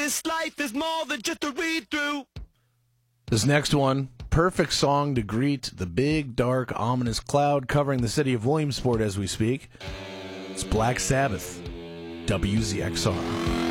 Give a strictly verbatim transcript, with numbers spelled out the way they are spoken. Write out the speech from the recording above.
This life is more than just a read-through. This next one, perfect song to greet the big, dark, ominous cloud covering the city of Williamsport as we speak. It's Black Sabbath, W Z X R.